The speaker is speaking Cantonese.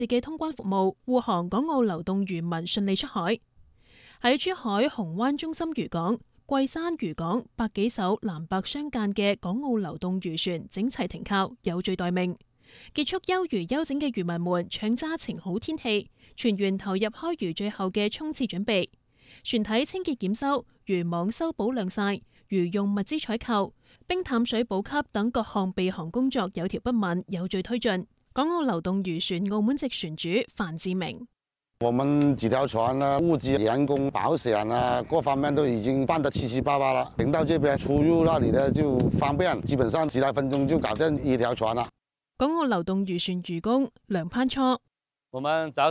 嘅通關服務，護航港澳流動漁民順利出海。喺珠海紅灣中心漁港、桂山漁港，百幾艘藍白相間嘅港澳流動漁船整齊停靠，有序待命。結束休漁休整嘅漁民們搶揸晴好天氣，全員投入開漁最後嘅衝刺準備。船體清潔檢修、漁網修補晾曬、漁用物資採購、冰淡水補給等各項備航工作有條不紊，有序推進。港澳流動漁船澳門籍船主范志明： 我們幾條船呢，物資、員工、保險啊，各方面都已經辦得七七八八了。停到這邊出入那裡呢就方便，基本上幾來分鐘就搞掂一條船啦。 港澳流動漁船漁工梁攀初： 我們早